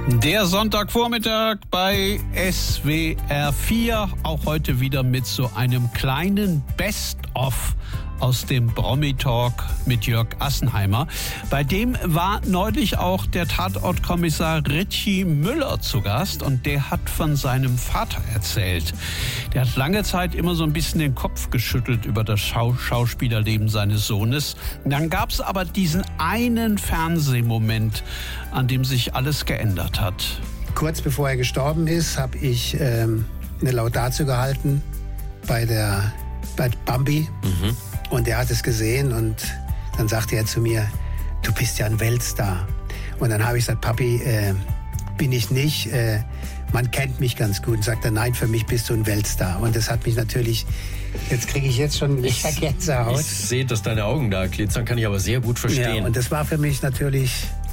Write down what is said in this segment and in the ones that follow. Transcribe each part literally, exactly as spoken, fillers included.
Der Sonntagvormittag bei S W R vier, auch heute wieder mit so einem kleinen Best-of aus dem Promi-Talk mit Jörg Assenheimer. Bei dem war neulich auch der Tatortkommissar Ritchie Müller zu Gast und der hat von seinem Vater erzählt. Der hat lange Zeit immer so ein bisschen den Kopf geschüttelt über das Schau- Schauspielerleben seines Sohnes. Und dann gab es aber diesen einen Fernsehmoment, an dem sich alles geändert hat. Kurz bevor er gestorben ist, habe ich ähm, eine Laudatio gehalten bei der bei Bambi. Mhm. Und er hat es gesehen und dann sagte er zu mir, du bist ja ein Weltstar. Und dann habe ich gesagt, Papi, äh, bin ich nicht. Äh, man kennt mich ganz gut. Und sagte, nein, für mich bist du ein Weltstar. Und das hat mich natürlich, jetzt kriege ich jetzt schon ich, Gänsehaut. Ich sehe, dass deine Augen da glitzern, kann ich aber sehr gut verstehen. Ja, und das war für mich natürlich,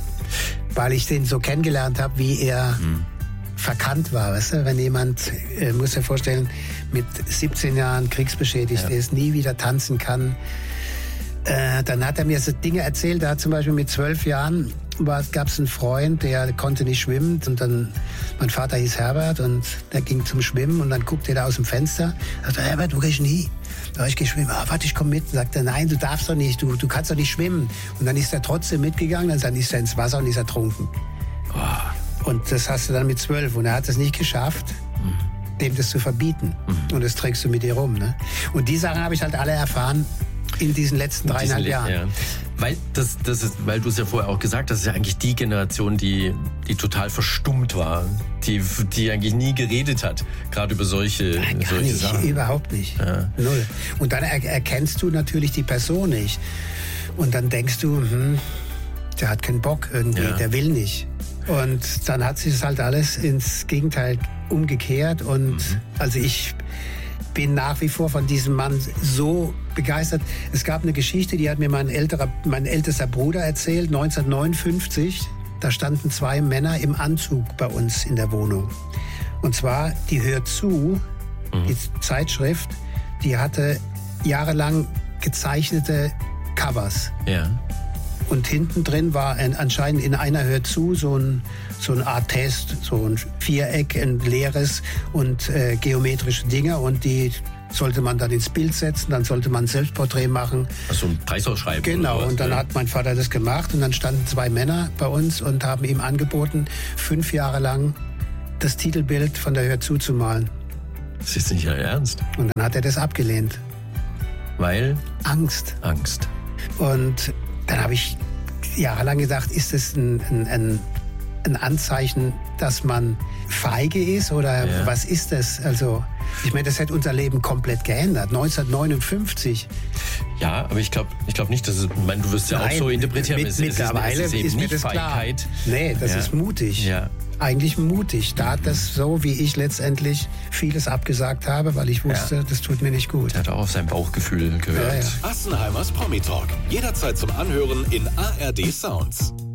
weil ich den so kennengelernt habe, wie er hm. verkannt war. Weißt du? Wenn jemand, äh, muss dir vorstellen, mit siebzehn Jahren kriegsbeschädigt ja. ist, nie wieder tanzen kann. Äh, dann hat er mir so Dinge erzählt. Da hat zum Beispiel mit zwölf Jahren gab es einen Freund, der konnte nicht schwimmen. Und dann, mein Vater hieß Herbert und der ging zum Schwimmen und dann guckte er da aus dem Fenster. Er sagte, Herbert, wo gehst du nie? Da ich gehe schwimmen. Ah, warte, ich komme mit. Und sagte, nein, du darfst doch nicht, du, du kannst doch nicht schwimmen. Und dann ist er trotzdem mitgegangen, dann ist er ins Wasser und ist ertrunken. Oh. Und das hast du dann mit zwölf. Und er hat es nicht geschafft, mhm. dem das zu verbieten. Mhm. Und das trägst du mit dir rum. Ne? Und die Sachen habe ich halt alle erfahren in diesen letzten dreieinhalb Jahren. Ja. Weil, das, das ist, weil du es ja vorher auch gesagt hast, das ist ja eigentlich die Generation, die, die total verstummt war, die, die eigentlich nie geredet hat, gerade über solche, Nein, gar solche nicht, Sachen. Überhaupt nicht. Ja. Null. Und dann er, erkennst du natürlich die Person nicht. Und dann denkst du, hm, der hat keinen Bock irgendwie, ja. der will nicht. Und dann hat sich das halt alles ins Gegenteil umgekehrt. Und mhm. also ich bin nach wie vor von diesem Mann so begeistert. Es gab eine Geschichte, die hat mir mein älterer, mein ältester Bruder erzählt, neunzehnhundertneunundfünfzig. Da standen zwei Männer im Anzug bei uns in der Wohnung. Und zwar die Hör zu, mhm. die Zeitschrift, die hatte jahrelang gezeichnete Covers. Ja. Und hinten drin war ein, anscheinend in einer Hör zu so ein, so ein Art Test, so ein Viereck, ein leeres und äh, geometrische Dinge. Und die sollte man dann ins Bild setzen, dann sollte man ein Selbstporträt machen. Also ein Preisausschreiben. Genau, oder was, und dann ja. hat mein Vater das gemacht. Und dann standen zwei Männer bei uns und haben ihm angeboten, fünf Jahre lang das Titelbild von der Hör zu zu malen. Das ist nicht ernst. Und dann hat er das abgelehnt. Weil? Angst. Angst. Und dann habe ich jahrelang gedacht, ist das ein, ein, ein Anzeichen, dass man feige ist oder ja. was ist das? Also ich meine, das hat unser Leben komplett geändert. neunzehnhundertneunundfünfzig. Ja, aber ich glaube ich glaub nicht, dass es, ich meine, du wirst ja Nein, auch so interpretieren. Mit, es, mittlerweile es ist, es ist, ist mir nicht das Feigheit. klar. Nee, das ja. ist mutig. Ja. Eigentlich mutig. Da hat das so, wie ich letztendlich vieles abgesagt habe, weil ich wusste, ja. das tut mir nicht gut. Er hat auch auf sein Bauchgefühl gehört. Ja, ja. Assenheimers Promi Talk. Jederzeit zum Anhören in A R D Sounds.